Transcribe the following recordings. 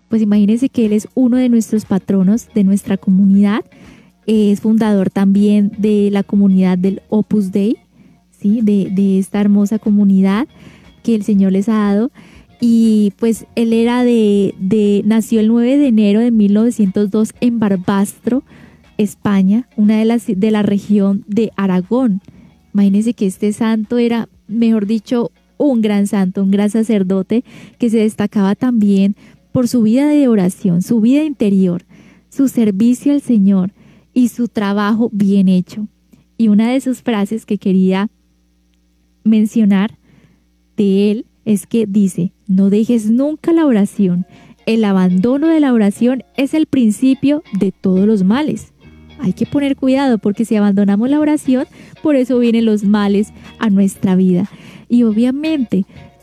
Pues imagínense que él es uno de nuestros patronos de nuestra comunidad, es fundador también de la comunidad del Opus Dei, ¿sí? De esta hermosa comunidad que el Señor les ha dado. Y pues él era nació el 9 de enero de 1902 en Barbastro, España, una de la región de Aragón. Imagínense que este santo era, mejor dicho, un gran santo, un gran sacerdote que se destacaba también por su vida de oración, su vida interior, su servicio al Señor y su trabajo bien hecho. Y una de sus frases que quería mencionar de él es que dice: no dejes nunca la oración. El abandono de la oración es el principio de todos los males. Hay que poner cuidado porque si abandonamos la oración, por eso vienen los males a nuestra vida. Y obviamente,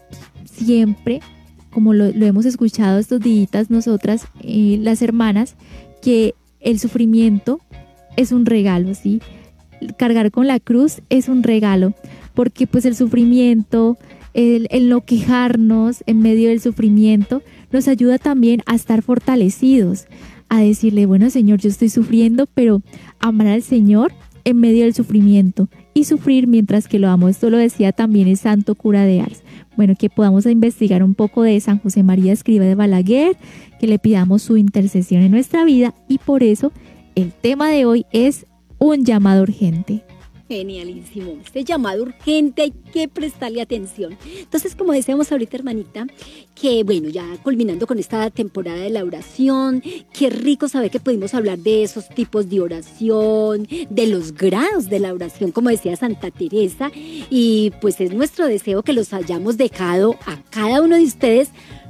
siempre, como lo hemos escuchado estos días nosotras, las hermanas, que el sufrimiento es un regalo, ¿sí? Cargar con la cruz es un regalo, porque pues el sufrimiento, el no quejarnos en medio del sufrimiento, nos ayuda también a estar fortalecidos, a decirle: bueno, Señor, yo estoy sufriendo, pero amar al Señor en medio del sufrimiento y sufrir mientras que lo amo. Esto lo decía también el santo cura de Ars. Bueno, que podamos investigar un poco de San José María Escrivá de Balaguer, que le pidamos su intercesión en nuestra vida, y por eso el tema de hoy es un llamado urgente. Genialísimo, este llamado urgente hay que prestarle atención. Entonces, como decíamos ahorita, hermanita, que bueno, ya culminando con esta temporada de la oración, qué rico saber que pudimos hablar de esos tipos de oración, de los grados de la oración, como decía Santa Teresa, y pues es nuestro deseo que los hayamos dejado a cada uno de ustedes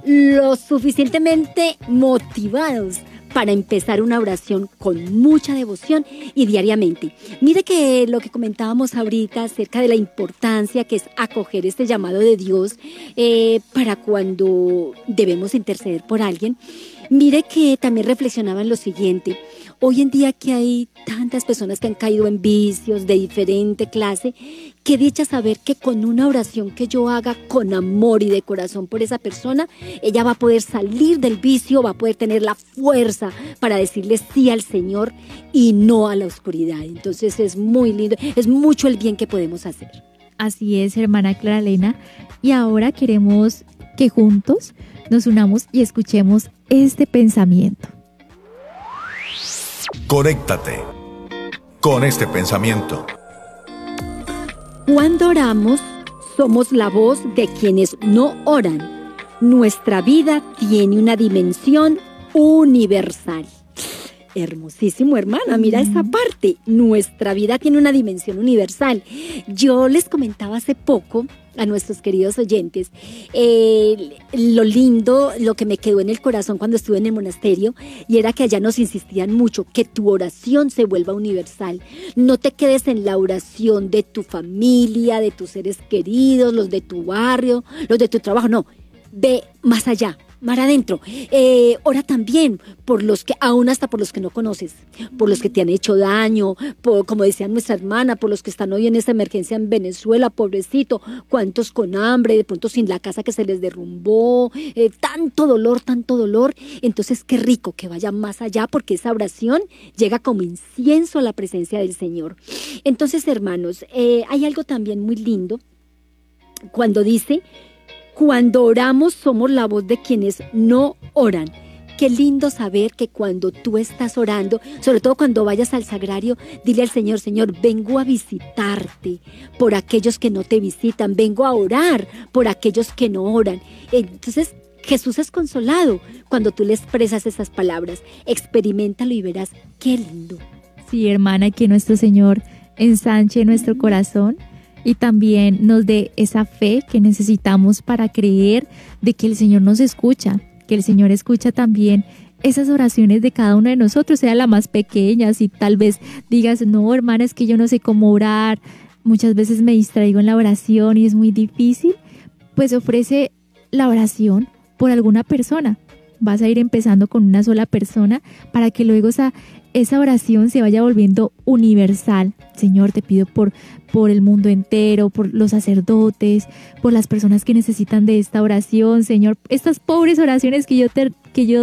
lo suficientemente motivados para empezar una oración con mucha devoción y diariamente. Mire que lo que comentábamos ahorita acerca de la importancia que es acoger este llamado de Dios para cuando debemos interceder por alguien. Mire que también reflexionaba en lo siguiente: hoy en día que hay tantas personas que han caído en vicios de diferente clase, qué dicha saber que con una oración que yo haga con amor y de corazón por esa persona, ella va a poder salir del vicio, va a poder tener la fuerza para decirle sí al Señor y no a la oscuridad. Entonces es muy lindo, es mucho el bien que podemos hacer. Así es, hermana Clara Elena. Y ahora queremos que juntos nos unamos y escuchemos este pensamiento. Conéctate con este pensamiento. Cuando oramos, somos la voz de quienes no oran. Nuestra vida tiene una dimensión universal. Hermosísimo, hermana, mira esa parte. Nuestra vida tiene una dimensión universal. Yo les comentaba hace poco a nuestros queridos oyentes lo lindo, lo que me quedó en el corazón cuando estuve en el monasterio, y era que allá nos insistían mucho que tu oración se vuelva universal. No te quedes en la oración de tu familia, de tus seres queridos, los de tu barrio, los de tu trabajo, no, ve más allá, mar adentro. Ora también por los que, aún hasta por los que no conoces, por los que te han hecho daño, por, como decía nuestra hermana, por los que están hoy en esta emergencia en Venezuela, pobrecito, cuántos con hambre, de pronto sin la casa que se les derrumbó, tanto dolor, tanto dolor. Entonces qué rico que vaya más allá, porque esa oración llega como incienso a la presencia del Señor. Entonces, hermanos, hay algo también muy lindo cuando dice: cuando oramos somos la voz de quienes no oran. Qué lindo saber que cuando tú estás orando, sobre todo cuando vayas al sagrario, dile al Señor: Señor, vengo a visitarte por aquellos que no te visitan, vengo a orar por aquellos que no oran. Entonces, Jesús es consolado cuando tú le expresas esas palabras. Experiméntalo y verás qué lindo. Sí, hermana, que nuestro Señor ensanche nuestro corazón y también nos dé esa fe que necesitamos para creer de que el Señor nos escucha, que el Señor escucha también esas oraciones de cada uno de nosotros, sea la más pequeña. Si tal vez digas: no, hermana, es que yo no sé cómo orar, muchas veces me distraigo en la oración y es muy difícil, pues ofrece la oración por alguna persona. Vas a ir empezando con una sola persona para que luego esa oración se vaya volviendo universal. Señor, te pido por el mundo entero, por los sacerdotes, por las personas que necesitan de esta oración. Señor, estas pobres oraciones que yo